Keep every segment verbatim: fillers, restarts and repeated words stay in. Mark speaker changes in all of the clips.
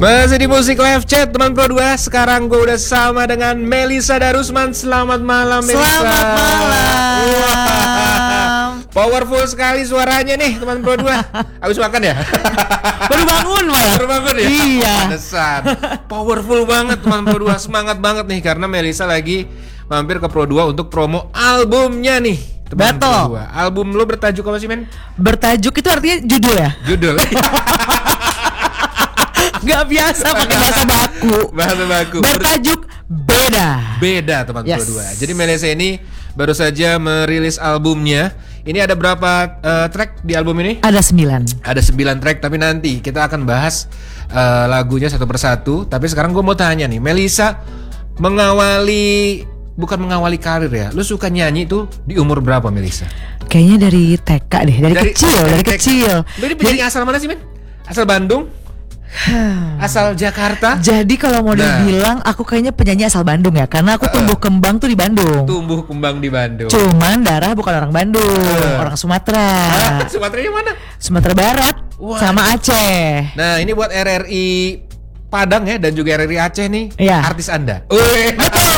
Speaker 1: Masih di Musik Live Chat teman Pro dua. Sekarang gue udah sama dengan Melisa Darusman. Selamat malam Melisa.
Speaker 2: Selamat malam.
Speaker 1: Wah, powerful sekali suaranya nih teman Pro dua. Habis makan ya?
Speaker 2: Baru bangun malah.
Speaker 1: Baru bangun ya?
Speaker 2: Iya.
Speaker 1: Pantesan. Powerful banget teman Pro dua. Semangat banget nih karena Melisa lagi mampir ke Pro dua untuk promo albumnya nih. Teman Pro dua. Album lo bertajuk apa sih men?
Speaker 2: Bertajuk itu artinya judul ya?
Speaker 1: Judul.
Speaker 2: Gak biasa pakai bahasa baku.
Speaker 1: Bahasa baku.
Speaker 2: Bertajuk Beda.
Speaker 1: Beda teman
Speaker 2: Yes.
Speaker 1: Pro dua. Jadi Melisa ini baru saja merilis albumnya. Ini ada berapa uh, track di album ini?
Speaker 2: Ada sembilan.
Speaker 1: Ada sembilan track, tapi nanti kita akan bahas uh, lagunya satu persatu. Tapi sekarang gue mau tanya nih, Melisa mengawali bukan mengawali karir ya. Lu suka nyanyi tuh di umur berapa Melisa?
Speaker 2: Kayaknya dari T K deh, dari,
Speaker 1: Dari-
Speaker 2: kecil, dari,
Speaker 1: dari T K.
Speaker 2: kecil.
Speaker 1: Lu ini penyanyi asal mana sih men? Asal Bandung? Asal Jakarta?
Speaker 2: Jadi kalau mau
Speaker 1: Nah.
Speaker 2: dibilang aku kayaknya penyanyi asal Bandung ya, karena aku tumbuh kembang tuh di Bandung.
Speaker 1: Tumbuh kembang di Bandung.
Speaker 2: Cuman darah bukan orang Bandung,
Speaker 1: Uh.
Speaker 2: orang Sumatera.
Speaker 1: Ah, Sumateranya mana?
Speaker 2: Sumatera Barat
Speaker 1: Wah.
Speaker 2: sama Aceh.
Speaker 1: Nah ini buat R R I Padang ya dan juga R R I Aceh nih.
Speaker 2: Iya.
Speaker 1: Artis Anda. Wih.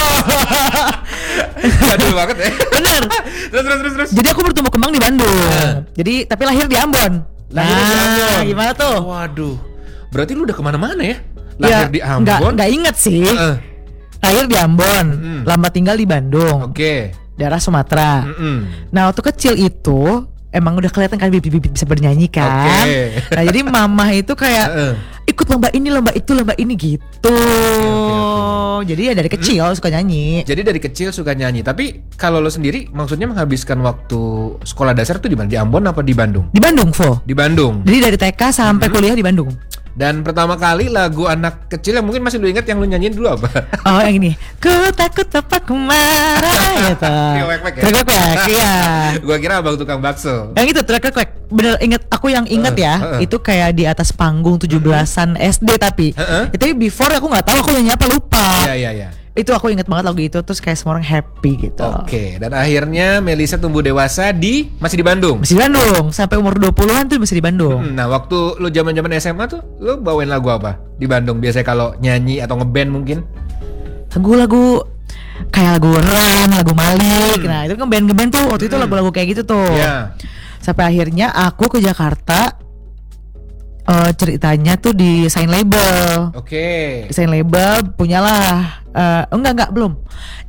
Speaker 1: Jadul banget ya.
Speaker 2: Bener.
Speaker 1: Terus terus terus terus.
Speaker 2: Jadi aku bertumbuh kembang di Bandung. Jadi tapi lahir di Ambon.
Speaker 1: Lahir di
Speaker 2: Nah,
Speaker 1: Ambon.
Speaker 2: gimana tuh?
Speaker 1: Waduh. Berarti lu udah kemana-mana ya? Lahir di
Speaker 2: Nggak,
Speaker 1: Ambon.
Speaker 2: nggak inget sih.
Speaker 1: Heeh.
Speaker 2: Lahir di Ambon,
Speaker 1: Mm.
Speaker 2: lama tinggal di Bandung,
Speaker 1: Oke.
Speaker 2: daerah Sumatera.
Speaker 1: Mm-mm.
Speaker 2: Nah waktu kecil itu emang udah kelihatan kan bibit-bibit bisa bernyanyi kan.
Speaker 1: Oke.
Speaker 2: Nah jadi mama itu kayak
Speaker 1: Heeh.
Speaker 2: ikut lomba ini lomba itu lomba ini gitu.
Speaker 1: oke.
Speaker 2: Jadi ya dari kecil suka nyanyi.
Speaker 1: Jadi dari kecil suka nyanyi. Tapi kalau lo sendiri maksudnya menghabiskan waktu sekolah dasar tuh di mana? Di Ambon apa di Bandung?
Speaker 2: Di Bandung, Vo.
Speaker 1: Di Bandung.
Speaker 2: Jadi dari T K sampai kuliah di Bandung.
Speaker 1: Dan pertama kali lagu anak kecil yang mungkin masih lu ingat yang lu nyanyiin dulu apa?
Speaker 2: Oh yang ini, ku takut apa ku marah gitu.
Speaker 1: Iya, wek-wek ya?
Speaker 2: Wek-wek, iya.
Speaker 1: Gua kira abang tukang bakso.
Speaker 2: Yang itu track track bener inget aku yang inget
Speaker 1: Heeh,
Speaker 2: ya
Speaker 1: heeh.
Speaker 2: itu kayak di atas panggung tujuh belasan S D tapi
Speaker 1: Heeh.
Speaker 2: itu before aku nggak tahu aku nyanyi apa lupa.
Speaker 1: Iya iya iya.
Speaker 2: Itu aku inget banget lagu itu terus kayak semua orang happy gitu.
Speaker 1: Oke, dan akhirnya Melisa tumbuh dewasa di masih di Bandung.
Speaker 2: Masih di Bandung sampai umur dua puluhan tuh masih di Bandung.
Speaker 1: Hmm, Nah, waktu lu zaman-zaman S M A tuh lu bawain lagu apa di Bandung? Biasanya kalau nyanyi atau ngeband mungkin?
Speaker 2: Lagu-lagu kayak lagu Ran, lagu Malik. Nah, itu kan band-band tuh waktu itu lagu-lagu kayak gitu tuh.
Speaker 1: Iya.
Speaker 2: Sampai akhirnya aku ke Jakarta eh, ceritanya tuh di sign label.
Speaker 1: Oke.
Speaker 2: Desain label punyalah eh, enggak enggak belum